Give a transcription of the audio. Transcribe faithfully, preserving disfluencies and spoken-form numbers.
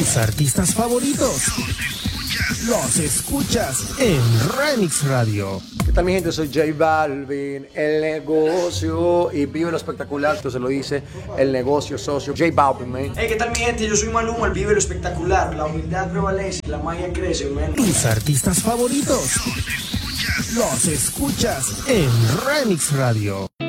Tus artistas favoritos los escuchas en Remix Radio. ¿Qué tal, mi gente? Soy J Balvin, el negocio, y vive lo espectacular, esto se lo dice el negocio socio, J Balvin, man. Hey, ¿qué tal, mi gente? Yo soy Maluma, el vive lo espectacular, la humildad prevalece, la magia crece, man. Tus artistas favoritos los escuchas en Remix Radio.